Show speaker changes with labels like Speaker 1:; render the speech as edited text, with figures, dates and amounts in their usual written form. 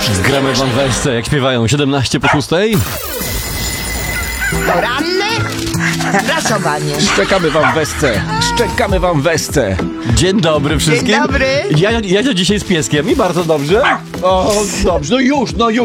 Speaker 1: Gramy wam w SC, jak śpiewają 17 po 6.
Speaker 2: Poranne rasowanie.
Speaker 1: Szczekamy wam w SC. Szczekamy wam w SC. Dzień dobry wszystkim.
Speaker 2: Dzień dobry.
Speaker 1: Ja dzisiaj z pieskiem i bardzo dobrze. O, dobrze, no już.